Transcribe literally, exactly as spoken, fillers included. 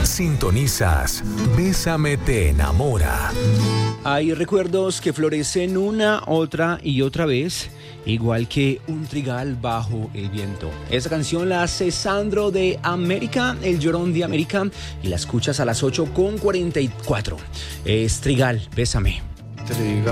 Sintonizas Bésame te enamora. Hay recuerdos que florecen una, otra y otra vez, igual que un trigal bajo el viento. Esa canción la hace Sandro de América, el llorón de América, y la escuchas a las ocho con cuarenta y cuatro. Es Trigal, Bésame. Trigal.